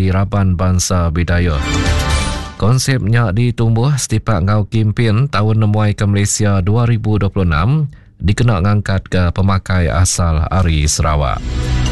Hari Raban Bangsa Bidayuh. Konsepnya ditumbuh setiap ngau kimpin tahun nemuai ke Malaysia 2026 dikena ngangkat ke pemakai asal Ari Sarawak.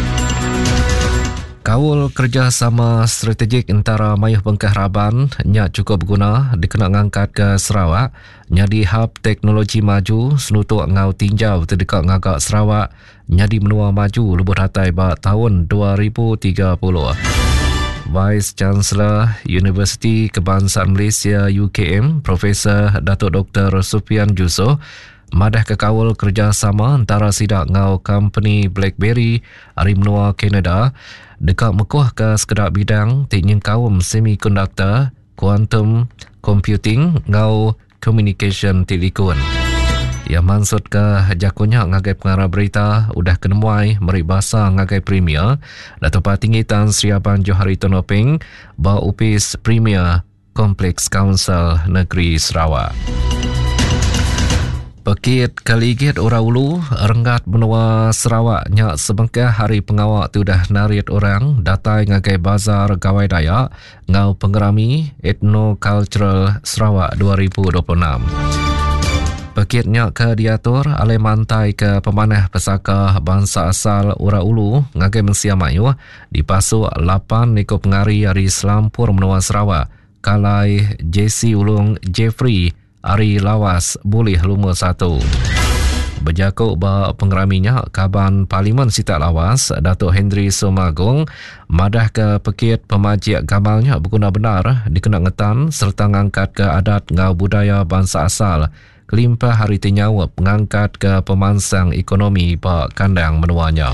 Kawul kerjasama strategik antara Mayuh Bengkah Raban nya cukup guna dikena ngangkat ke Sarawak nyadi hub teknologi maju senutuk ngau tinjau terdekat ngagak Sarawak nyadi menua maju lebih hatai ba tahun 2030. Vice Chancellor Universiti Kebangsaan Malaysia UKM Profesor Datuk Dr. Sufian Jusoh madah kekawal kerjasama antara sidak ngau company BlackBerry Ari menua Kanada dekat mekuah ke sekedar bidang teknik kaum semiconductor, quantum computing ngau communication telecom. Ia maksud ke jakunya ngagai pengarah berita udah kenemuai meri bahasa ngagai premier Datuk Patinggi Tan Sri Abang Johari Tonopeng ba upis premier Kompleks Kaunsil Negeri Sarawak. Pekit Kaligit Uraulu renggat benua Sarawak nyak sebengkah hari pengawak tu dah narit orang datai ngagai bazar gawai Dayak ngau pengerami Ethno-Cultural Sarawak 2026. Pekit nyak ke diatur alai mantai ke pemanah pesaka bangsa asal Uraulu ngagai Mesia Mayu dipasuk 8 niko pengari Ari Selampur menua Sarawak kalai JC Ulung Jeffrey Ari Lawas boleh lumur 1. Berjakuk ba pengeraminya Kaban Parlimen Sita Lawas Datuk Henry Somagung madah ke pekit pemajiak gamalnya berguna benar dikena ngetan serta ngangkat ke adat ngau budaya bangsa asal kelimpah hari tinyawab ngangkat ke pemansang ekonomi ba kandang menuanya.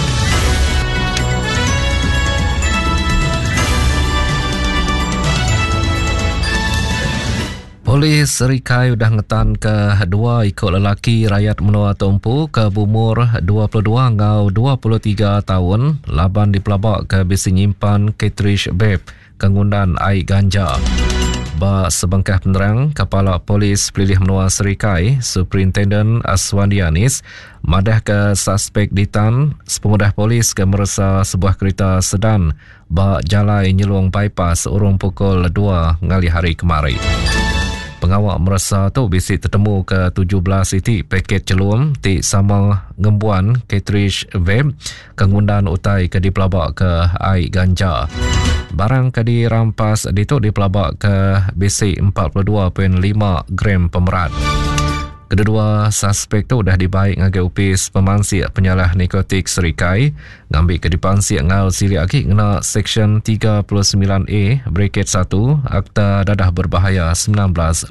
Polis Serikai sudah ngetan ke 2 ikut lelaki rakyat menua Tumpu ke bumur 22 ngau 23 tahun laban dipelabak ke bisi nyimpan cartridge vape kengundan air ganja. Ba sebengkah penerang Kepala Polis Pelilih Menua Serikai Superintendent Aswandianis madah ke suspek ditan sepengudah polis ke meresa sebuah kereta sedan ba jalai nyelung bypass urung pukul 2 ngali hari kemari. Pengawak merasa tu bisi tertemu ke 17 titik paket celum ti sama ngembuan cartridge vape kengundan utai ke dipelabak ke air ganja. Barang ke dirampas dituk dipelabak ke bisi 42.5 gram pemerat. Kedua suspek tu dah dibaik ngagai upis pemansik penyalah nikotik Serikai ngambil ke dipansik ngal sili aki kena Seksyen 39A Bracket 1 Akta Dadah Berbahaya 1952.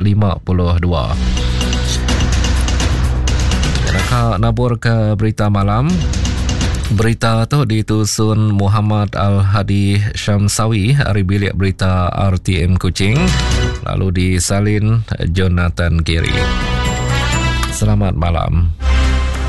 Kita nabur ke berita malam. Berita tu ditusun Muhammad Al-Hadi Syamsawi dari bilik berita RTM Kuching lalu disalin Jonathan Giri. Selamat malam.